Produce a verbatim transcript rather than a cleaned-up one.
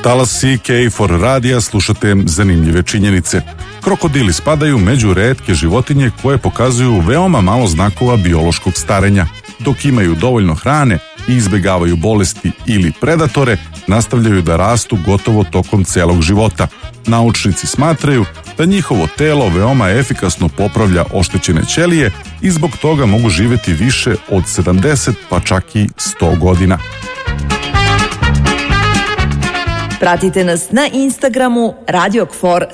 Talasi K četiri radija slušate zanimljive činjenice. Krokodili spadaju među retke životinje koje pokazuju veoma malo znakova biološkog starenja. Dok imaju dovoljno hrane i izbjegavaju bolesti ili predatore, nastavljaju da rastu gotovo tokom celog života. Naučnici smatraju da njihovo telo veoma efikasno popravlja oštećene ćelije i zbog toga mogu živjeti više od sedamdeset pa čak i sto godina. Pratite nas na Instagramu Radio K F O R